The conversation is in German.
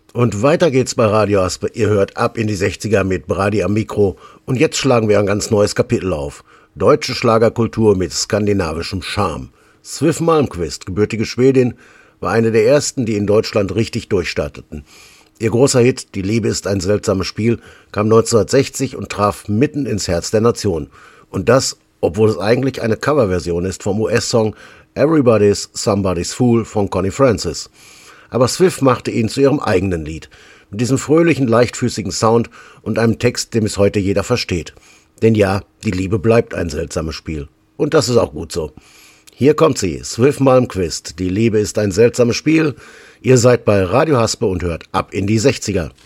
Und weiter geht's bei Radio Aspe. Ihr hört ab in die 60er mit Brady am Mikro. Und jetzt schlagen wir ein ganz neues Kapitel auf. Deutsche Schlagerkultur mit skandinavischem Charme. Swiff Malmkvist, gebürtige Schwedin, war eine der ersten, die in Deutschland richtig durchstarteten. Ihr großer Hit, Die Liebe ist ein seltsames Spiel, kam 1960 und traf mitten ins Herz der Nation. Und das, obwohl es eigentlich eine Coverversion ist vom US-Song Everybody's Somebody's Fool von Connie Francis. Aber Swiff machte ihn zu ihrem eigenen Lied, mit diesem fröhlichen, leichtfüßigen Sound und einem Text, den bis heute jeder versteht. Denn ja, die Liebe bleibt ein seltsames Spiel. Und das ist auch gut so. Hier kommt sie, Swiff Malmkvist. Die Liebe ist ein seltsames Spiel. Ihr seid bei Radio Haspe und hört ab in die 60er.